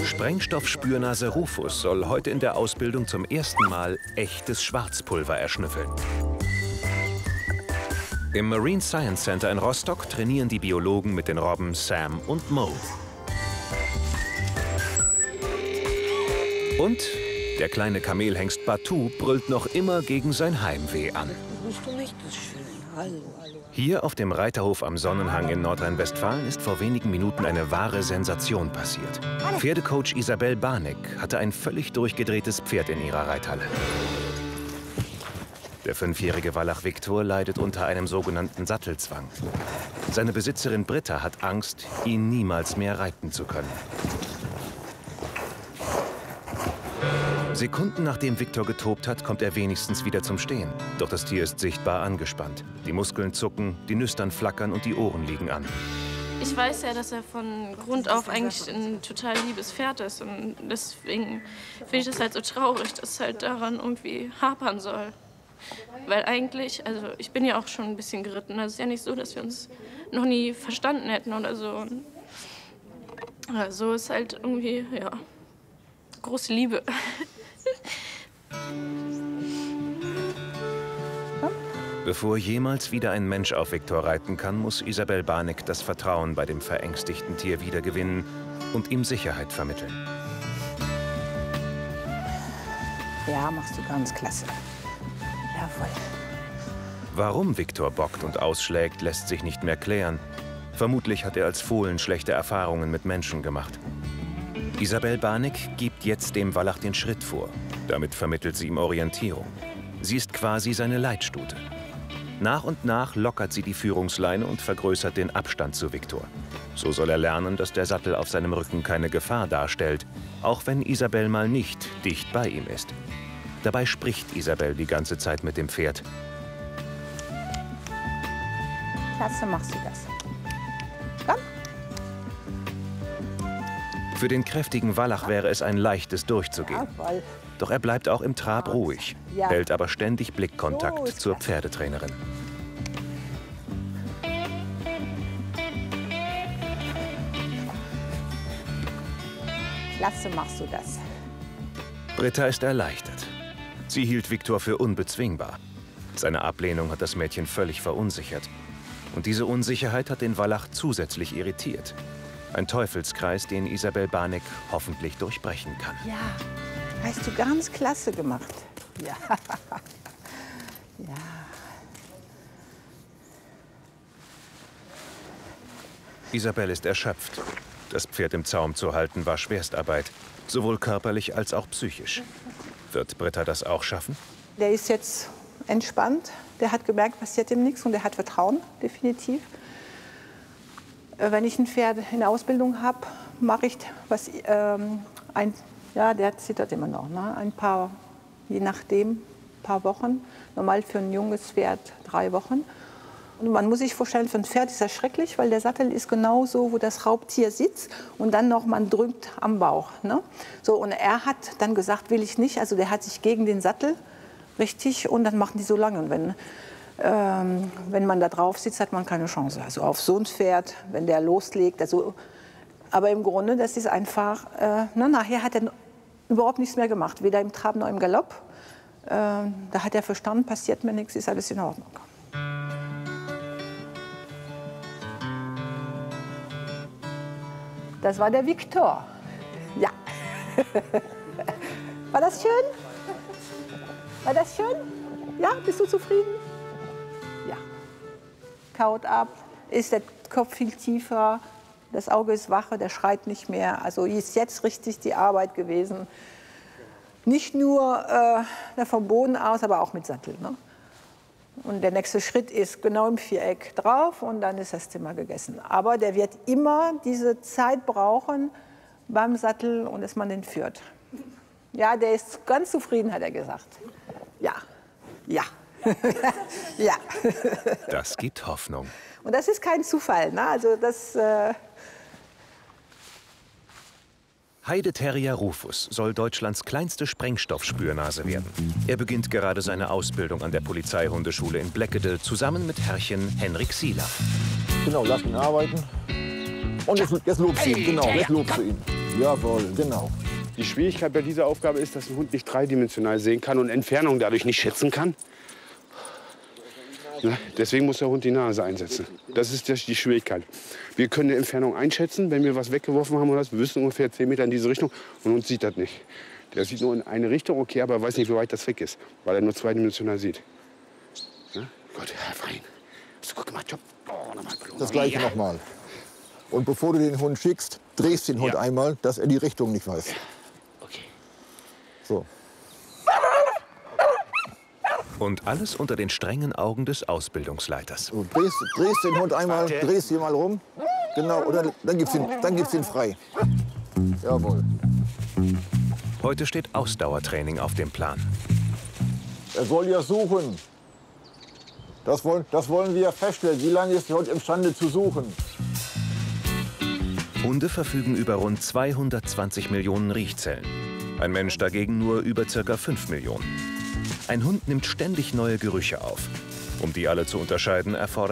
Sprengstoffspürnase Rufus soll heute in der Ausbildung zum ersten Mal echtes Schwarzpulver erschnüffeln. Im Marine Science Center in Rostock trainieren die Biologen mit den Robben Sam und Mo. Und der kleine Kamelhengst Batu brüllt noch immer gegen sein Heimweh an. Bist du nicht so schön? Hallo, hallo. Hier auf dem Reiterhof am Sonnenhang in Nordrhein-Westfalen ist vor wenigen Minuten eine wahre Sensation passiert. Pferdecoach Isabel Barneck hatte ein völlig durchgedrehtes Pferd in ihrer Reithalle. Der 5-jährige Wallach Viktor leidet unter einem sogenannten Sattelzwang. Seine Besitzerin Britta hat Angst, ihn niemals mehr reiten zu können. Sekunden nachdem Viktor getobt hat, kommt er wenigstens wieder zum Stehen. Doch das Tier ist sichtbar angespannt. Die Muskeln zucken, die Nüstern flackern und die Ohren liegen an. Ich weiß ja, dass er von Grund auf eigentlich ein total liebes Pferd ist. Und deswegen finde ich das halt so traurig, dass es halt daran irgendwie hapern soll. Weil eigentlich, also ich bin ja auch schon ein bisschen geritten. Also es ist ja nicht so, dass wir uns noch nie verstanden hätten oder so. Und so ist halt irgendwie, ja, große Liebe. Bevor jemals wieder ein Mensch auf Viktor reiten kann, muss Isabel Barneck das Vertrauen bei dem verängstigten Tier wiedergewinnen und ihm Sicherheit vermitteln. Ja, machst du ganz klasse. Jawohl. Warum Viktor bockt und ausschlägt, lässt sich nicht mehr klären. Vermutlich hat er als Fohlen schlechte Erfahrungen mit Menschen gemacht. Isabel Barneck gibt jetzt dem Wallach den Schritt vor. Damit vermittelt sie ihm Orientierung. Sie ist quasi seine Leitstute. Nach und nach lockert sie die Führungsleine und vergrößert den Abstand zu Viktor. So soll er lernen, dass der Sattel auf seinem Rücken keine Gefahr darstellt, auch wenn Isabel mal nicht dicht bei ihm ist. Dabei spricht Isabel die ganze Zeit mit dem Pferd. Klasse, machst du das. Komm. Für den kräftigen Wallach wäre es ein leichtes durchzugehen. Jawohl. Doch er bleibt auch im Trab ruhig, Ja. hält aber ständig Blickkontakt ist zur klasse. Pferdetrainerin. Klasse, machst du das. Britta ist erleichtert. Sie hielt Viktor für unbezwingbar. Seine Ablehnung hat das Mädchen völlig verunsichert. Und diese Unsicherheit hat den Wallach zusätzlich irritiert. Ein Teufelskreis, den Isabel Barneck hoffentlich durchbrechen kann. Ja, hast du ganz klasse gemacht. Ja. Ja. Isabel ist erschöpft. Das Pferd im Zaum zu halten war Schwerstarbeit, sowohl körperlich als auch psychisch. Wird Britta das auch schaffen? Der ist jetzt entspannt. Der hat gemerkt, passiert ihm nichts und der hat Vertrauen, definitiv. Wenn ich ein Pferd in der Ausbildung habe, mache ich was, ja, der zittert immer noch, ne? Ein paar, je nachdem, ein paar Wochen. Normal für ein junges Pferd 3 Wochen. Und man muss sich vorstellen, für ein Pferd ist das schrecklich, weil der Sattel ist genau so, wo das Raubtier sitzt und dann noch, man drückt am Bauch. Ne? So, und er hat dann gesagt, will ich nicht. Also der hat sich gegen den Sattel richtig und dann machen die so lange. Und wenn man da drauf sitzt, hat man keine Chance. Also auf so ein Pferd, wenn der loslegt. Also, aber im Grunde, das ist einfach, nachher hat er überhaupt nichts mehr gemacht. Weder im Trab noch im Galopp. Da hat er verstanden, passiert mir nichts, ist alles in Ordnung. Das war der Viktor. Ja. War das schön? War das schön? Ja, bist du zufrieden? Ja. Kaut ab, ist der Kopf viel tiefer, das Auge ist wacher, der schreit nicht mehr. Also ist jetzt richtig die Arbeit gewesen. Nicht nur vom Boden aus, aber auch mit Sattel. Ne? Und der nächste Schritt ist genau im Viereck drauf und dann ist das Zimmer gegessen. Aber der wird immer diese Zeit brauchen beim Sattel und dass man den führt. Ja, der ist ganz zufrieden, hat er gesagt. Ja, ja, ja. Das gibt Hoffnung. Und das ist kein Zufall. Ne? Also das, Heideterrier Rufus soll Deutschlands kleinste Sprengstoffspürnase werden. Er beginnt gerade seine Ausbildung an der Polizeihundeschule in Bleckede zusammen mit Herrchen Henrik Sieler. Genau, lass ihn arbeiten. Und jetzt lobst du ihn, genau, jetzt lobst du ihn. Jawohl, genau. Die Schwierigkeit bei dieser Aufgabe ist, dass ein Hund nicht dreidimensional sehen kann und Entfernung dadurch nicht schätzen kann. Ne? Deswegen muss der Hund die Nase einsetzen. Das ist die Schwierigkeit. Wir können die Entfernung einschätzen, wenn wir was weggeworfen haben oder was. Wir wissen ungefähr 10 Meter in diese Richtung und ein Hund sieht das nicht. Der sieht nur in eine Richtung, okay, aber weiß nicht, wie weit das weg ist, weil er nur zweidimensional sieht. Ne? Gott, Herr Freien, hast du gut gemacht, Job. Oh, nochmal Belohnung. Das Gleiche nochmal. Und bevor du den Hund schickst, drehst den Hund einmal, dass er die Richtung nicht weiß. Okay. So. Und alles unter den strengen Augen des Ausbildungsleiters. Du drehst den Hund einmal, drehst ihn mal rum. Genau, oder dann gibt's ihn frei. Jawohl. Heute steht Ausdauertraining auf dem Plan. Er soll ja suchen. Das wollen wir ja feststellen. Wie lange ist der Hund imstande zu suchen? Hunde verfügen über rund 220 Millionen Riechzellen. Ein Mensch dagegen nur über ca. 5 Millionen. Ein Hund nimmt ständig neue Gerüche auf. Um die alle zu unterscheiden, erfordert